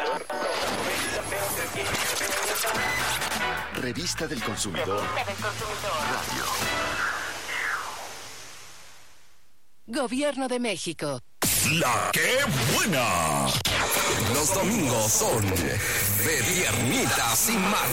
Revista del Consumidor. Radio. Gobierno de México. La que buena. Los domingos son de viernitas y más.